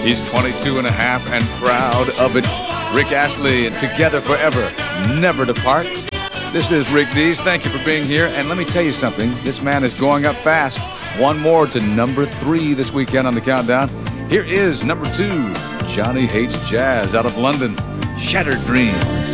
He's 22 and a half and proud of it. Rick Astley and Together Forever, Never Depart. This is Rick Dees. Thank you for being here. And let me tell you something. This man is going up fast. One more to number 3 this weekend on the countdown. Here is number 2, Johnny Hates Jazz out of London, Shattered Dreams.